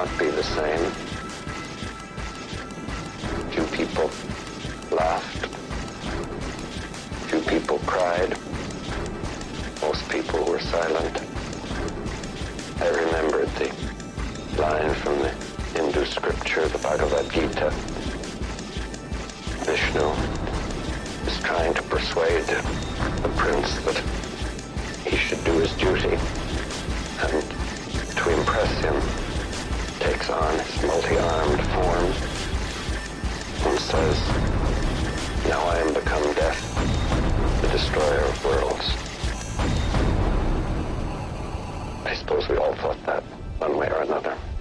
not be the same. Few people laughed. Few people cried. Most people were silent. I remembered the line from the Hindu scripture, the Bhagavad Gita. Vishnu is trying to persuade the prince that he should do his duty, and to impress him takes on his multi-armed form and says, "Now I am become death, the destroyer of worlds." I suppose we all thought that one way or another.